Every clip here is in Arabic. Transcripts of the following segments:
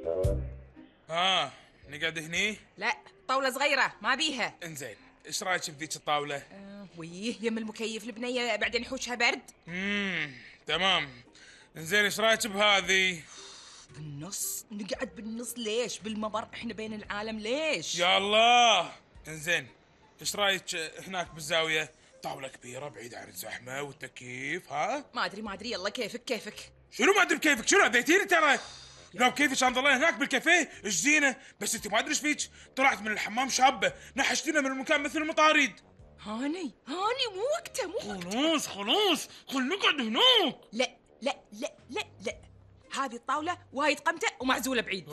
نقعد هني. لا، طاولة صغيرة ما بيها. انزين، ايش رايك بذيك الطاولة؟ ويه يم المكيف البنية بعدين يحوشها برد. تمام. انزين، ايش رايك بهذه؟ بالنص، نقعد بالنص ليش؟ بالممر، احنا بين العالم ليش؟ يا الله. انزين، ايش رايك هناك بالزاوية؟ طاولة كبيرة بعيدة عن الزحمة والتكييف. ما ادري يلا كيفك. شنو ما ادري بكيفك؟ شنو هديتيني ترى؟ لو بكيفي كان ضلينا هناك بالكافيه ايش زينه، بس انت ما ادري ايش فيك، طلعت من الحمام شابه، نحشتينا من المكان مثل المطاريد. هاني مو وقته. خلاص خل نقعد هناك. لا لا لا لا لا، هذه الطاولة وايد قمتة ومعزولة بعيد.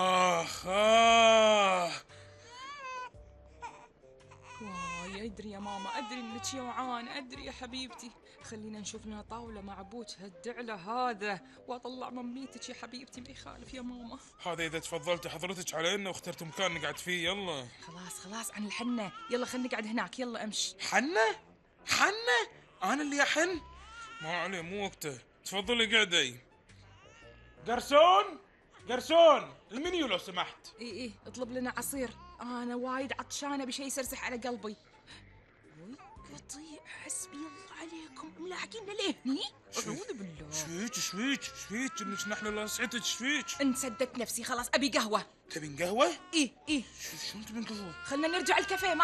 واي ادري يا ماما، ادري انك جوعان، ادري يا حبيبتي. خلينا نشوف لنا طاولة مع ابوك هالدعلة هذا، واطلع مميتك يا حبيبتي، ما يخالف يا ماما. هذا اذا تفضلتي حضرتك علينا واخترت مكان نقعد فيه. يلا خلاص عن الحنة، يلا خلينا نقعد هناك، يلا امشي. حنة انا اللي احن؟ ما عليه، مو وقته. تفضلي قعدي. قرصون المنيو لو سمحت. ايه اطلب لنا عصير، انا وايد عطشانة بشي يسرسح على قلبي. وي قطيع، حسبي الله عليكم، ملاحقيننا ليه هني؟ اعوذ بالله. شفيك انك نحن لصعتك شفيك. انسدت نفسي خلاص، ابي قهوة. تبين قهوة؟ ايه شو تبين قهوة؟ خلنا نرجع الكافيه.